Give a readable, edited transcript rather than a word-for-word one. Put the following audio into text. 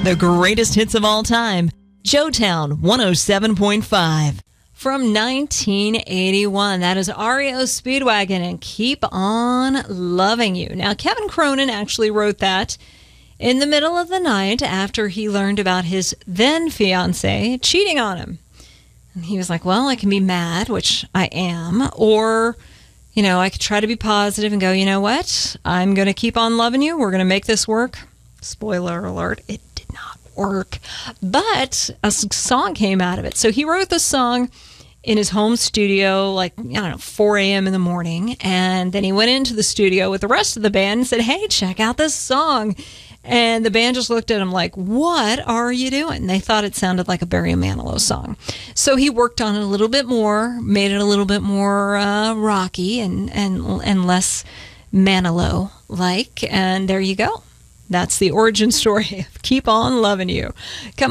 the greatest hits of all time. Joetown 107.5. From 1981, that is REO Speedwagon and Keep On Loving You. Now, Kevin Cronin actually wrote that in the middle of the night after he learned about his then fiancée cheating on him. And he was like, well, I can be mad, which I am, or, I could try to be positive and go, you know what? I'm going to keep on loving you. We're going to make this work. Spoiler alert, it did not work. But a song came out of it. So he wrote the song in his home studio, 4 a.m. in the morning. And then he went into the studio with the rest of the band and said, hey, check out this song. And the band just looked at him like, what are you doing? They thought it sounded like a Barry Manilow song. So he worked on it a little bit more, made it a little bit more rocky and less Manilow-like. And there you go. That's the origin story of Keep On Loving You. Come